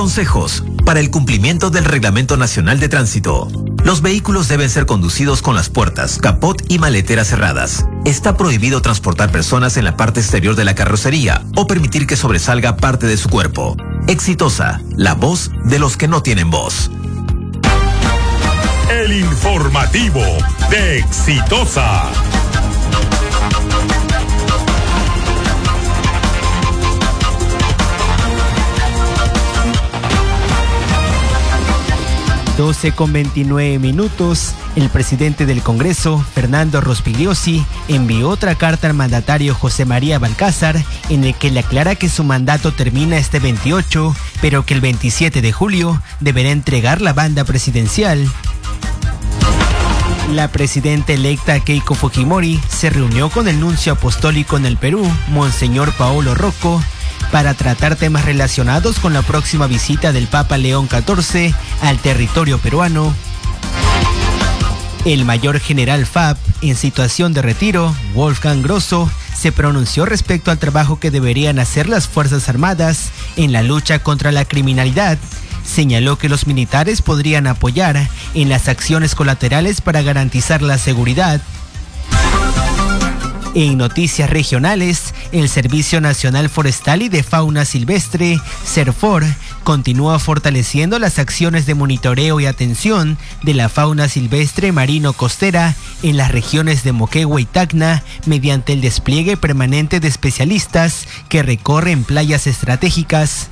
Consejos para el cumplimiento del Reglamento Nacional de Tránsito. Los vehículos deben ser conducidos con las puertas, capot y maletera cerradas. Está prohibido transportar personas en la parte exterior de la carrocería o permitir que sobresalga parte de su cuerpo. Exitosa, la voz de los que no tienen voz. El informativo de Exitosa. Con 29 minutos, el presidente del Congreso, Fernando Rospigliosi, envió otra carta al mandatario José María Balcázar, en el que le aclara que su mandato termina este 28, pero que el 27 de julio deberá entregar la banda presidencial. La presidenta electa Keiko Fujimori se reunió con el nuncio apostólico en el Perú, Monseñor Paolo Rocco, para tratar temas relacionados con la próxima visita del Papa León XIV al territorio peruano. El mayor general FAB, en situación de retiro, Wolfgang Grosso, se pronunció respecto al trabajo que deberían hacer las Fuerzas Armadas en la lucha contra la criminalidad. Señaló que los militares podrían apoyar en las acciones colaterales para garantizar la seguridad. En noticias regionales, el Servicio Nacional Forestal y de Fauna Silvestre, SERFOR, continúa fortaleciendo las acciones de monitoreo y atención de la fauna silvestre marino-costera en las regiones de Moquegua y Tacna mediante el despliegue permanente de especialistas que recorren playas estratégicas.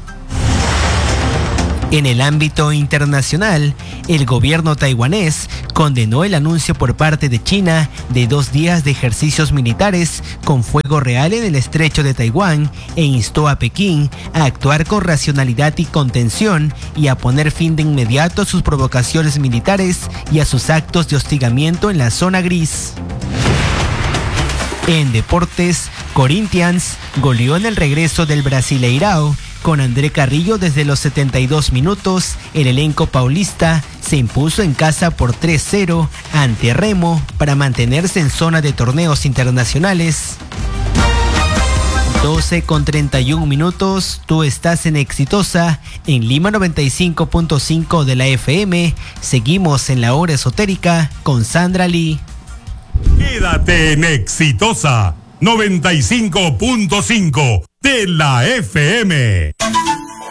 En el ámbito internacional, el gobierno taiwanés condenó el anuncio por parte de China de 2 días de ejercicios militares con fuego real en el estrecho de Taiwán e instó a Pekín a actuar con racionalidad y contención y a poner fin de inmediato a sus provocaciones militares y a sus actos de hostigamiento en la zona gris. En deportes, Corinthians goleó en el regreso del Brasileirao. Con André Carrillo desde los 72 minutos, el elenco paulista se impuso en casa por 3-0 ante Remo para mantenerse en zona de torneos internacionales. 12:31 minutos, tú estás en Exitosa, en Lima 95.5 de la FM. Seguimos en la hora esotérica con Sandra Lee. Quédate en Exitosa 95.5 de la FM.